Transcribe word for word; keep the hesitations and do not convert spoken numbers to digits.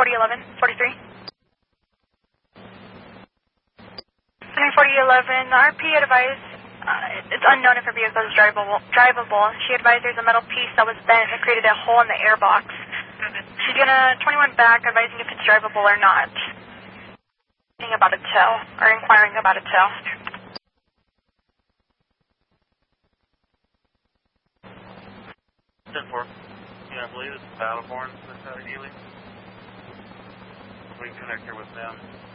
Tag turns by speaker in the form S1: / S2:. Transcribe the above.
S1: forty eleven, forty-three. one forty eleven, the R P advised uh, it's unknown if her vehicle is drivable. drivable. She advised there's a metal piece that was bent that created a hole in the airbox. She's gonna twenty-one back advising if it's drivable or not. Thinking about a tow, or inquiring about a tow.
S2: ten four. Yeah, I believe it's Battleborn, this side of Healy. We can connect her with them.